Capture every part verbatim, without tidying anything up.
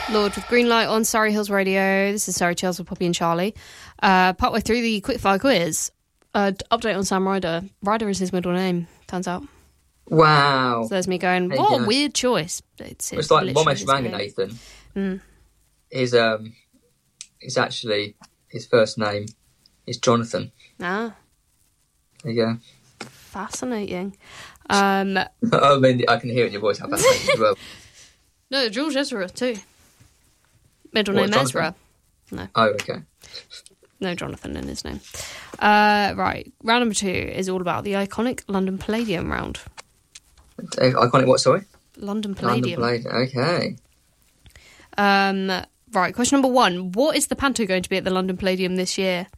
Lord with Green Light on Surrey Hills Radio. This is Surrey Chels with Poppy and Charlie. Uh, partway through the quickfire quiz. Uh, update on Sam Ryder. Ryder is his middle name, turns out. Wow. So there's me going, There what you a go. weird choice. It's, It's like literally Momesh his name. Ranganathan Mm. is um is actually his first name is Jonathan. Ah, There you go. fascinating. Um, I mean, I can hear it in your voice how fascinating as well. no, George Ezra too. Middle What, name Jonathan? Ezra. No, Oh, okay. no Jonathan in his name. Uh, right, round number two is all about the iconic London Palladium round. Uh, Iconic what, sorry? London Palladium. London Palladium, okay. Um, right, question number one. What is the panto going to be at the London Palladium this year?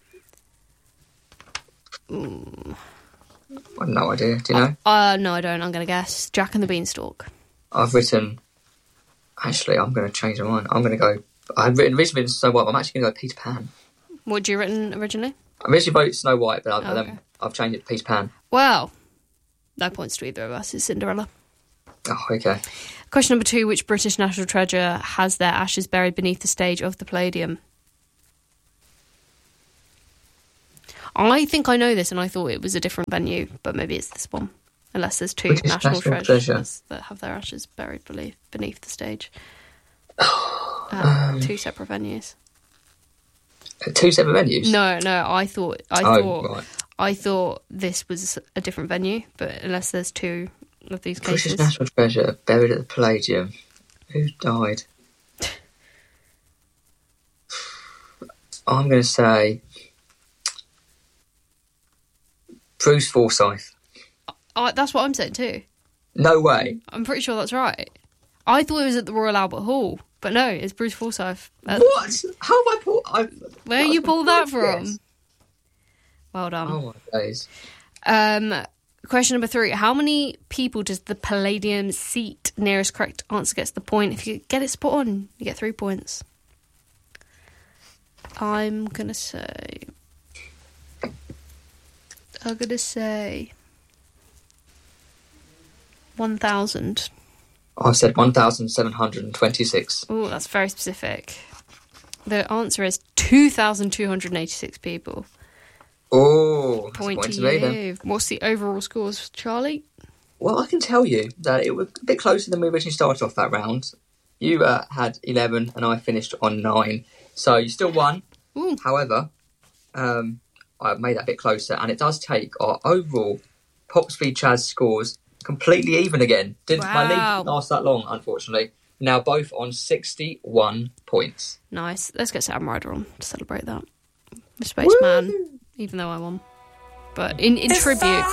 Ooh. I have no idea, do you know? Uh, no, I don't. I'm going to guess. Jack and the Beanstalk. I've written... Actually, I'm going to change my mind. I'm going to go... I've written originally written Snow White, but I'm actually going to go Peter Pan. What had you written originally? I originally voted Snow White, but I've, Oh, okay. um, I've changed it to Peter Pan. Well, no points to either of us. It's Cinderella. Oh, okay. Question number two. Which British national treasure has their ashes buried beneath the stage of the Palladium? I think I know this, and I thought it was a different venue, but maybe it's this one. Unless there's two British national, national treasures treasure. that have their ashes buried beneath, beneath the stage. um, Uh, two separate venues. Two separate venues? No, no. I thought, I Oh, thought, right. I thought this was a different venue, but unless there's two of these British cases, National Treasure buried at the Palladium. Who died? I'm going to say Bruce Forsyth. I, that's what I'm saying too. No way. I'm pretty sure that's right. I thought it was at the Royal Albert Hall, but no, it's Bruce Forsyth. Uh, What? How have I pulled? I, Where that you was pulled that yes. from? Well done. Oh my days. Um, question number three. How many people does the Palladium seat? Nearest correct answer gets the point. If you get it spot on, you get three points. I'm going to say... I'm going to say... one thousand. I said one thousand seven hundred twenty-six. Oh, that's very specific. The answer is two thousand two hundred eighty-six people. Oh, that's a Point point to to me you. then. What's the overall scores, Charlie? Well, I can tell you that it was a bit closer than we originally started off that round. You uh, had eleven and I finished on nine. So you still won. Ooh. However, um, I've made that a bit closer, and it does take our overall Pop Speed Chaz scores completely even again. Didn't My lead Wow. didn't last that long, unfortunately. Now both on sixty-one points. Nice. Let's get Sam Ryder on to celebrate that. The spaceman, even though I won. But in, in tribute...